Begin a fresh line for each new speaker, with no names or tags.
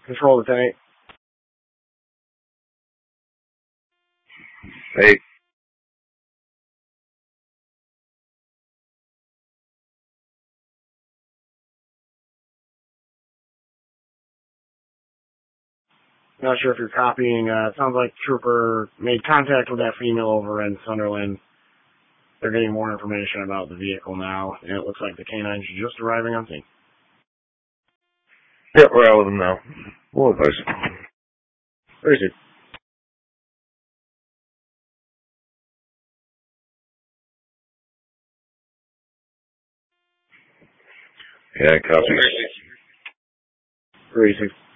Control Lieutenant.
Hey.
Not sure if you're copying. It sounds like Trooper made contact with that female over in Sunderland. They're getting more information about the vehicle now, and it looks like the canines are just arriving on scene.
Yep, we're out with them now. We'll advise.
Where is it?
Yeah, copy.
Where is it?